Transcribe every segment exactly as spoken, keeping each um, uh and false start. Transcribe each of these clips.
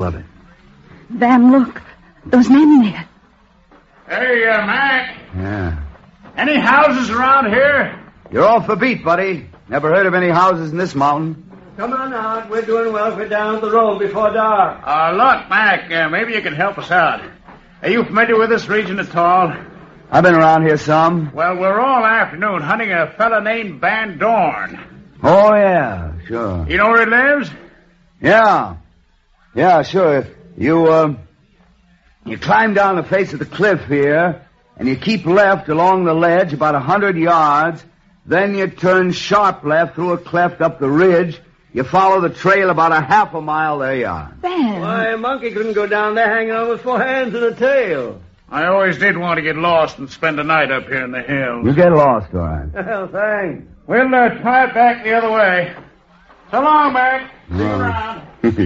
of it. Van, look. Those men there. Hey, uh, Mac. Yeah. Any houses around here? You're off the beat, buddy. Never heard of any houses in this mountain. Come on out. We're doing well. We're down the road before dark. Uh, look, Mac, uh, maybe you can help us out. Are you familiar with this region at all? I've been around here some. Well, we're all afternoon hunting a fella named Van Dorn. Oh, yeah, sure. You know where he lives? Yeah. Yeah, sure. You, uh, you climb down the face of the cliff here, and you keep left along the ledge about a hundred yards. Then you turn sharp left through a cleft up the ridge. You follow the trail about a half a mile. There you are. Van. Why, a monkey couldn't go down there hanging on with four hands and a tail. I always did want to get lost and spend a night up here in the hills. You get lost, all right. Well, thanks. We'll uh, try it back the other way. So long, Mac. See you around.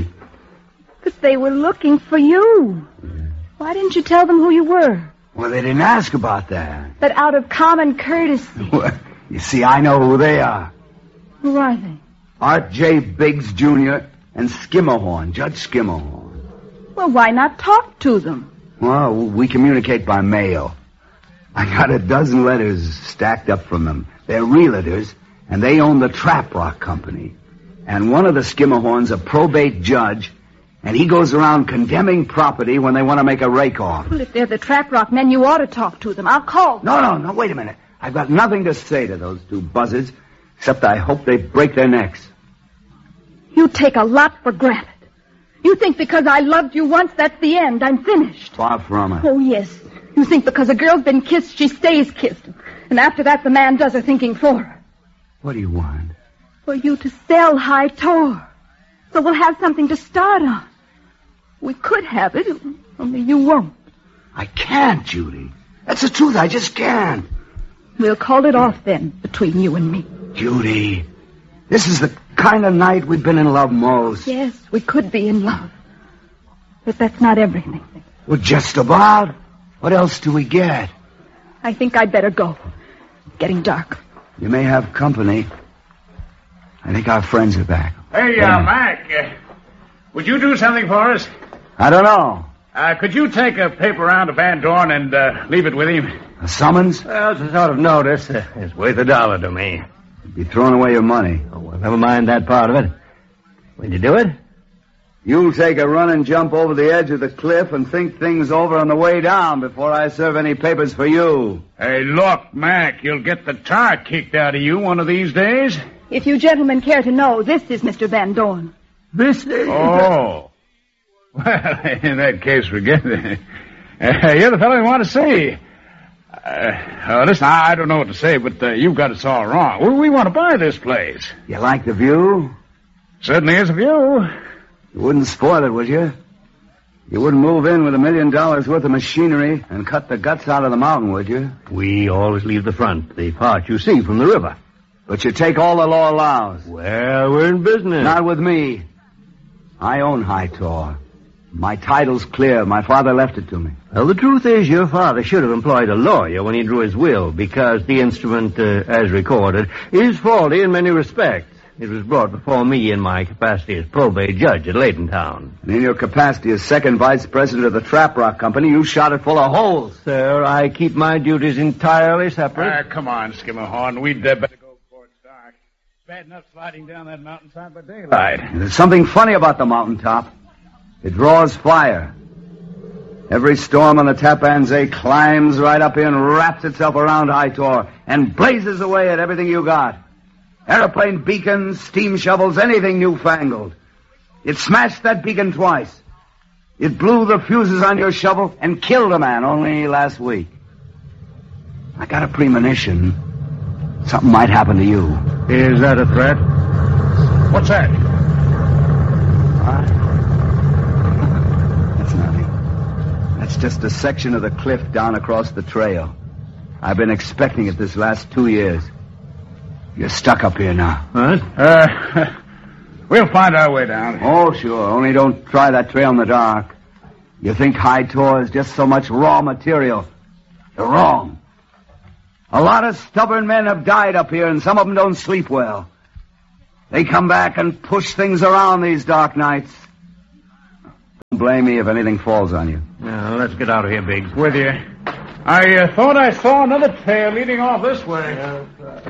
But they were looking for you. Why didn't you tell them who you were? Well, they didn't ask about that. But out of common courtesy. Well, you see, I know who they are. Who are they? Art J. Biggs, Junior and Skimmerhorn, Judge Skimmerhorn. Well, why not talk to them? Well, we communicate by mail. I got a dozen letters stacked up from them. They're realtors, and they own the Trap Rock Company. And one of the Skimmerhorns a probate judge, and he goes around condemning property when they want to make a rake-off. Well, if they're the Trap Rock men, you ought to talk to them. I'll call them. No, no, no, wait a minute. I've got nothing to say to those two buzzards, except I hope they break their necks. You take a lot for granted. You think because I loved you once, that's the end. I'm finished. Far from it. Oh, yes. You think because a girl's been kissed, she stays kissed. And after that, the man does her thinking for her. What do you want? For you to sell High Tor. So we'll have something to start on. We could have it, only you won't. I can't, Judy. That's the truth. I just can't. We'll call it off then, between you and me. Judy, this is the kind of night we've been in love most. Yes, we could be in love. But that's not everything. Well, just about. What else do we get? I think I'd better go. It's getting dark. You may have company. I think our friends are back. Hey, uh, Mac, uh, would you do something for us? I don't know. Uh, could you take a paper round to Van Dorn and uh, leave it with him? A summons? Well, it's a sort of notice. Uh, it's worth a dollar to me. You'd be throwing away your money. Oh, well, never mind that part of it. Will you do it? You'll take a run and jump over the edge of the cliff and think things over on the way down before I serve any papers for you. Hey, look, Mac, you'll get the tar kicked out of you one of these days. If you gentlemen care to know, this is Mister Van Dorn. This is... Oh. Well, in that case, forget it. Uh, you're the fellow we want to see. Uh, uh, listen, I, I don't know what to say, but uh, you've got us all wrong. We, we want to buy this place. You like the view? Certainly is a view. You wouldn't spoil it, would you? You wouldn't move in with a million dollars worth of machinery and cut the guts out of the mountain, would you? We always leave the front, the part you see from the river. But you take all the law allows. Well, we're in business. Not with me. I own High Tor. My title's clear. My father left it to me. Well, the truth is your father should have employed a lawyer when he drew his will because the instrument, uh, as recorded, is faulty in many respects. It was brought before me in my capacity as probate judge at Laytontown. And in your capacity as second vice president of the Trap Rock Company, you shot it full of holes. Sir, I keep my duties entirely separate. Uh, come on, Skimmerhorn. We'd uh, better go before it's dark. It's bad enough sliding down that mountainside by daylight. There's something funny about the mountaintop. It draws fire. Every storm on the Tappan Zee climbs right up here and wraps itself around High Tor and blazes away at everything you got. Airplane beacons, steam shovels, anything newfangled. It smashed that beacon twice. It blew the fuses on your shovel and killed a man only last week. I got a premonition. Something might happen to you. Is that a threat? What's that? Huh? That's nothing. That's just a section of the cliff down across the trail. I've been expecting it this last two years. You're stuck up here now. What? Uh, we'll find our way down. Oh, sure. Only don't try that trail in the dark. You think High Tor is just so much raw material. You're wrong. A lot of stubborn men have died up here, and some of them don't sleep well. They come back and push things around these dark nights. Blame me if anything falls on you. Now, let's get out of here, Biggs. With you. I uh, thought I saw another tail leading off this way.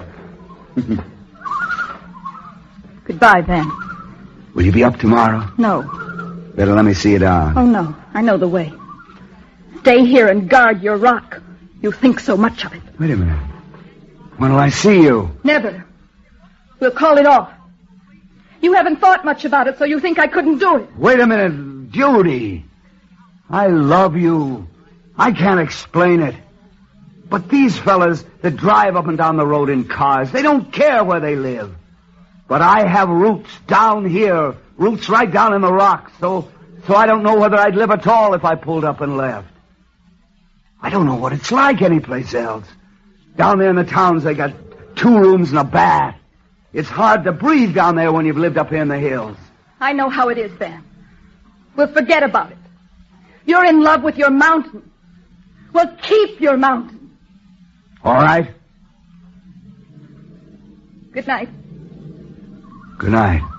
Goodbye, Ben. Will you be up tomorrow? No. Better let me see you down. Oh, no. I know the way. Stay here and guard your rock. You think so much of it. Wait a minute. When will I see you? Never. We'll call it off. You haven't thought much about it, so you think I couldn't do it. Wait a minute, Judy. I love you. I can't explain it. But these fellas that drive up and down the road in cars, they don't care where they live. But I have roots down here, roots right down in the rocks, so so I don't know whether I'd live at all if I pulled up and left. I don't know what it's like anyplace else. Down there in the towns, they got two rooms and a bath. It's hard to breathe down there when you've lived up here in the hills. I know how it is, Ben. We'll forget about it. You're in love with your mountain. Well, keep your mountain. All right. Good night. Good night.